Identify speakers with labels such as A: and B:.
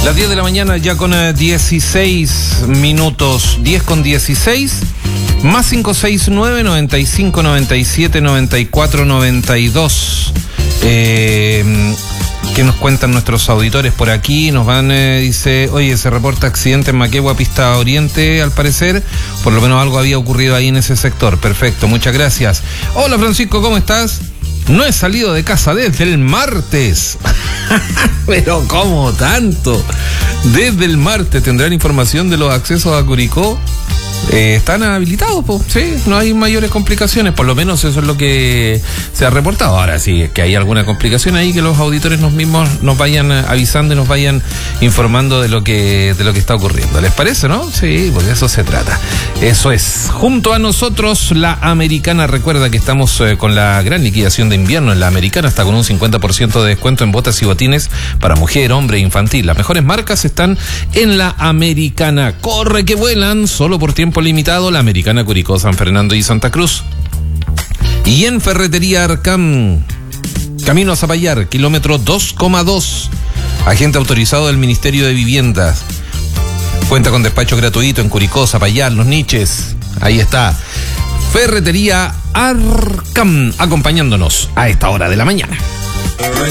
A: Las 10 de la mañana ya con 16 minutos, 10 con 16, más 569-95-97-94-92. ¿Qué nos cuentan nuestros auditores por aquí? Nos van, dice, oye, se reporta accidente en Maquegua, pista oriente, al parecer. Por lo menos algo había ocurrido ahí en ese sector. Perfecto, muchas gracias. Hola Francisco, ¿cómo estás? No he salido de casa desde el martes. Pero ¿cómo tanto? Desde el martes. ¿Tendrán información de los accesos a Curicó? Están habilitados, pues, sí, no hay mayores complicaciones, por lo menos eso es lo que se ha reportado. Ahora sí, es que hay alguna complicación ahí, que los auditores nos vayan avisando y nos vayan informando de lo que está ocurriendo. ¿Les parece, no? Sí, pues de eso se trata. Eso es. Junto a nosotros, la Americana. Recuerda que estamos con la gran liquidación de invierno en la Americana, hasta con un 50% de descuento en botas y botines para mujer, hombre e infantil. Las mejores marcas están en la Americana. Corre que vuelan, solo por tiempo limitado, la Americana, Curicó, San Fernando y Santa Cruz. Y en Ferretería Arcam, camino a Zapallar, kilómetro 2,2, agente autorizado del Ministerio de Viviendas. Cuenta con despacho gratuito en Curicó, Zapallar, Los Niches. Ahí está Ferretería Arcam, acompañándonos a esta hora de la mañana.